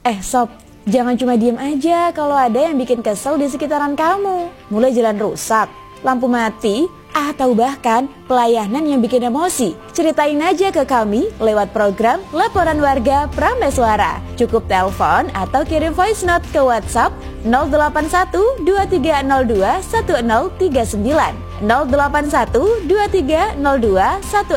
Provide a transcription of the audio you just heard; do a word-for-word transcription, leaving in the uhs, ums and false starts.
Eh sob, jangan cuma diem aja kalau ada yang bikin kesel di sekitaran kamu. Mulai jalan rusak, lampu mati, atau bahkan pelayanan yang bikin emosi. Ceritain aja ke kami lewat program Laporan Warga Prameswara. Cukup telepon atau kirim voice note ke WhatsApp nol delapan satu dua tiga nol dua satu nol tiga sembilan nol delapan satu dua tiga nol dua satu